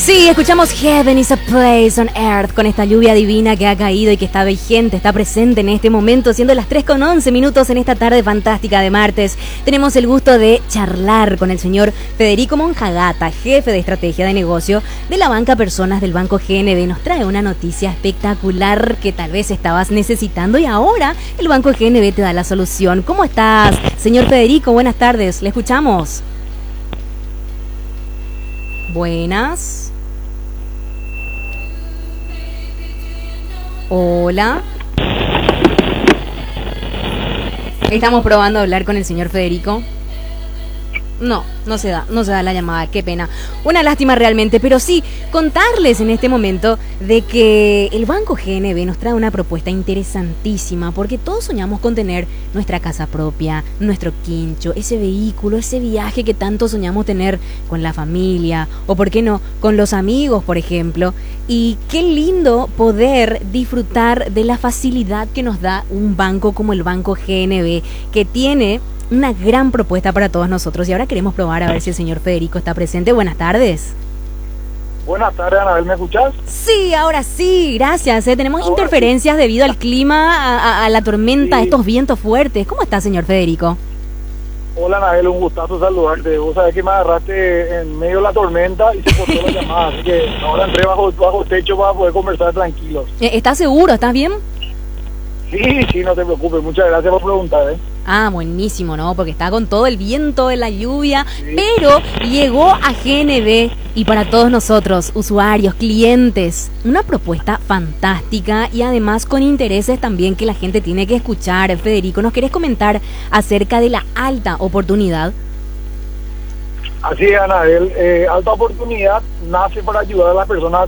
Sí, escuchamos Heaven is a place on earth con esta lluvia divina que ha caído y que está vigente, está presente en este momento, siendo las 3:11 en esta tarde fantástica de martes. Tenemos el gusto de charlar con el señor Federico Monjagata, jefe de estrategia de negocio de la banca Personas del Banco GNB. Nos trae una noticia espectacular que tal vez estabas necesitando y ahora el Banco GNB te da la solución. ¿Cómo estás, señor Federico? Buenas tardes, le escuchamos. Buenas. Hola. Estamos probando a hablar con el señor Federico. No se da la llamada, qué pena. Una lástima realmente, pero sí, contarles en este momento de que el Banco GNB nos trae una propuesta interesantísima, porque todos soñamos con tener nuestra casa propia, nuestro quincho, ese vehículo, ese viaje que tanto soñamos tener con la familia, o por qué no, con los amigos, por ejemplo. Y qué lindo poder disfrutar de la facilidad que nos da un banco como el Banco GNB, que tiene una gran propuesta para todos nosotros. Y ahora queremos probar a ver si el señor Federico está presente. Buenas tardes. Buenas tardes, Anabel, ¿me escuchás? Sí, ahora sí, gracias. Tenemos interferencias debido al clima, a la tormenta, a estos vientos fuertes. ¿Cómo está, señor Federico? Hola, Anabel, un gustazo saludarte. Vos sabés que me agarraste en medio de la tormenta y se cortó la llamada, así que ahora entré bajo el techo para poder conversar tranquilos. ¿Estás seguro? ¿Estás bien? Sí, no te preocupes. Muchas gracias por preguntar, Ah, buenísimo, ¿no? Porque está con todo el viento de la lluvia, sí. Pero llegó a GNB y para todos nosotros, usuarios, clientes, una propuesta fantástica y además con intereses también que la gente tiene que escuchar. Federico, ¿nos querés comentar acerca de la alta oportunidad? Así es, Anabel. Alta oportunidad nace para ayudar a las personas